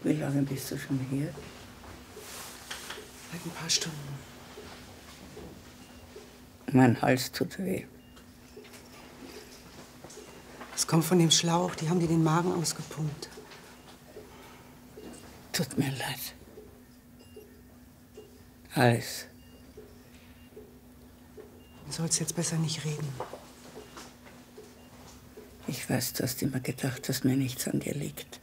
Wie lange bist du schon hier? Seit ein paar Stunden. Mein Hals tut weh. Es kommt von dem Schlauch, die haben dir den Magen ausgepumpt. Tut mir leid. Alles. Du sollst jetzt besser nicht reden. Ich weiß, du hast immer gedacht, dass mir nichts an dir liegt.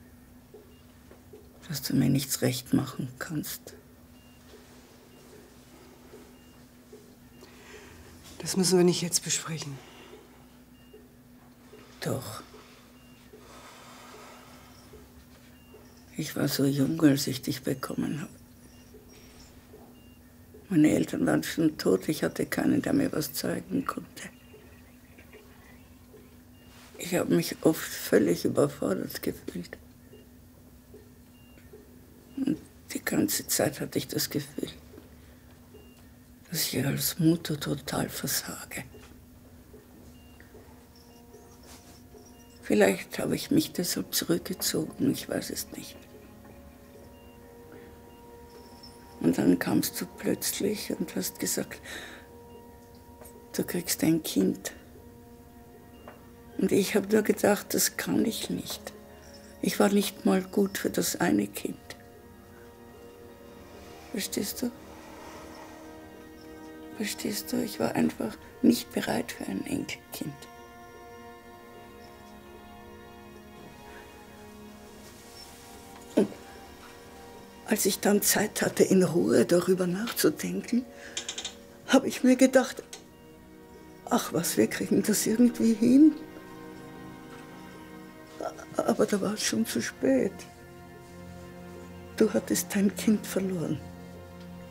Dass du mir nichts recht machen kannst. Das müssen wir nicht jetzt besprechen. Doch. Ich war so jung, als ich dich bekommen habe. Meine Eltern waren schon tot, ich hatte keinen, der mir was zeigen konnte. Ich habe mich oft völlig überfordert gefühlt. Und die ganze Zeit hatte ich das Gefühl, dass ich als Mutter total versage. Vielleicht habe ich mich deshalb zurückgezogen, ich weiß es nicht. Und dann kamst du plötzlich und hast gesagt, du kriegst ein Kind. Und ich habe nur gedacht, das kann ich nicht. Ich war nicht mal gut für das eine Kind. Verstehst du? Verstehst du? Ich war einfach nicht bereit für ein Enkelkind. Und als ich dann Zeit hatte, in Ruhe darüber nachzudenken, habe ich mir gedacht, ach was, wir kriegen das irgendwie hin. Aber da war es schon zu spät. Du hattest dein Kind verloren.